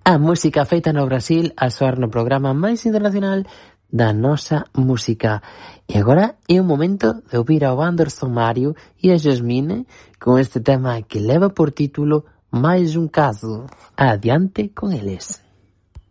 A música feita no Brasil a soar no programa máis internacional da nosa música. E agora é o momento de ouvir ao Anderson Mario e a Jasmine con este tema que leva por título Máis un caso. Adiante con eles.